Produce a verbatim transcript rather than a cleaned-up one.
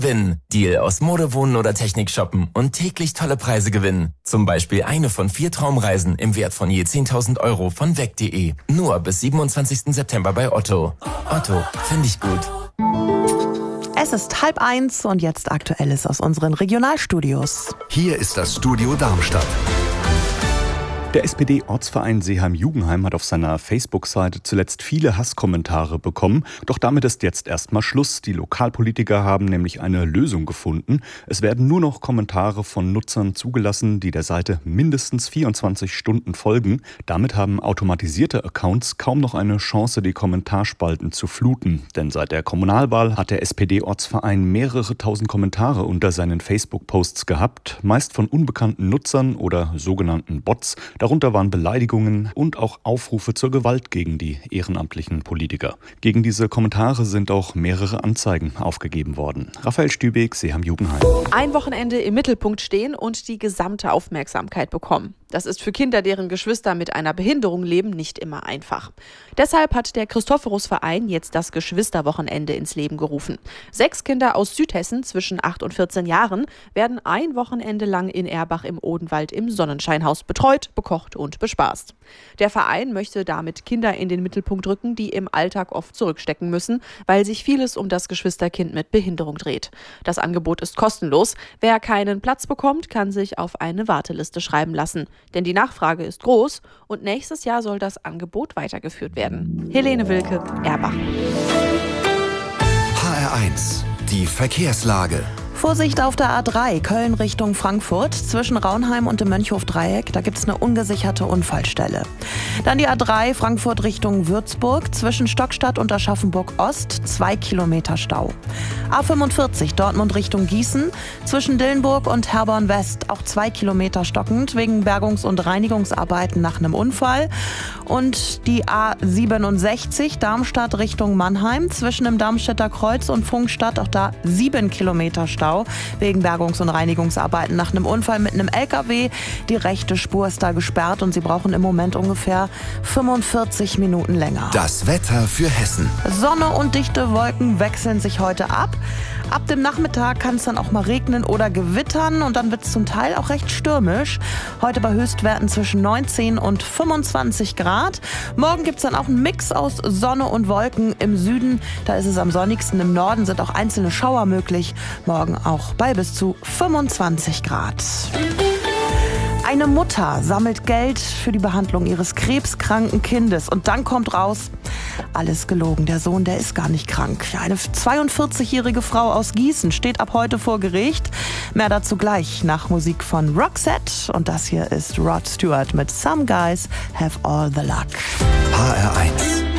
Gewinn. Deal aus Mode, Wohnen oder Technik shoppen und täglich tolle Preise gewinnen. Zum Beispiel eine von vier Traumreisen im Wert von je zehntausend Euro von weg punkt de. Nur bis siebenundzwanzigsten September bei Otto. Otto, finde ich gut. Es ist halb eins und jetzt Aktuelles aus unseren Regionalstudios. Hier ist das Studio Darmstadt. Der S P D-Ortsverein Seeheim-Jugenheim hat auf seiner Facebook-Seite zuletzt viele Hasskommentare bekommen. Doch damit ist jetzt erstmal Schluss. Die Lokalpolitiker haben nämlich eine Lösung gefunden. Es werden nur noch Kommentare von Nutzern zugelassen, die der Seite mindestens vierundzwanzig Stunden folgen. Damit haben automatisierte Accounts kaum noch eine Chance, die Kommentarspalten zu fluten. Denn seit der Kommunalwahl hat der S P D-Ortsverein mehrere tausend Kommentare unter seinen Facebook-Posts gehabt, meist von unbekannten Nutzern oder sogenannten Bots. Darunter waren Beleidigungen und auch Aufrufe zur Gewalt gegen die ehrenamtlichen Politiker. Gegen diese Kommentare sind auch mehrere Anzeigen aufgegeben worden. Raphael Stübeck, Seeheim-Jugenheim. Ein Wochenende im Mittelpunkt stehen und die gesamte Aufmerksamkeit bekommen. Das ist für Kinder, deren Geschwister mit einer Behinderung leben, nicht immer einfach. Deshalb hat der Christophorus-Verein jetzt das Geschwisterwochenende ins Leben gerufen. Sechs Kinder aus Südhessen zwischen acht und vierzehn Jahren werden ein Wochenende lang in Erbach im Odenwald im Sonnenscheinhaus betreut, bekocht und bespaßt. Der Verein möchte damit Kinder in den Mittelpunkt rücken, die im Alltag oft zurückstecken müssen, weil sich vieles um das Geschwisterkind mit Behinderung dreht. Das Angebot ist kostenlos. Wer keinen Platz bekommt, kann sich auf eine Warteliste schreiben lassen. Denn die Nachfrage ist groß und nächstes Jahr soll das Angebot weitergeführt werden. Helene Wilke, Erbach. H R eins, die Verkehrslage. Vorsicht auf der A drei, Köln Richtung Frankfurt, zwischen Raunheim und dem Mönchhof-Dreieck, da gibt es eine ungesicherte Unfallstelle. Dann die A drei, Frankfurt Richtung Würzburg, zwischen Stockstadt und Aschaffenburg-Ost, zwei Kilometer Stau. A fünfundvierzig, Dortmund Richtung Gießen, zwischen Dillenburg und Herborn-West, auch zwei Kilometer stockend, wegen Bergungs- und Reinigungsarbeiten nach einem Unfall. Und die A siebenundsechzig, Darmstadt Richtung Mannheim, zwischen dem Darmstädter Kreuz und Pfungstadt, auch da sieben Kilometer Stau. Wegen Bergungs- und Reinigungsarbeiten nach einem Unfall mit einem L K W. Die rechte Spur ist da gesperrt und sie brauchen im Moment ungefähr fünfundvierzig Minuten länger. Das Wetter für Hessen. Sonne und dichte Wolken wechseln sich heute ab. Ab dem Nachmittag kann es dann auch mal regnen oder gewittern und dann wird es zum Teil auch recht stürmisch. Heute bei Höchstwerten zwischen neunzehn und fünfundzwanzig Grad. Morgen gibt es dann auch einen Mix aus Sonne und Wolken. Im Süden, da ist es am sonnigsten. Im Norden sind auch einzelne Schauer möglich. Morgen auch bei bis zu fünfundzwanzig Grad. Eine Mutter sammelt Geld für die Behandlung ihres krebskranken Kindes und dann kommt raus, alles gelogen. Der Sohn, der ist gar nicht krank. Eine zweiundvierzigjährige Frau aus Gießen steht ab heute vor Gericht. Mehr dazu gleich nach Musik von Roxette. Und das hier ist Rod Stewart mit Some Guys Have All the Luck. H R eins.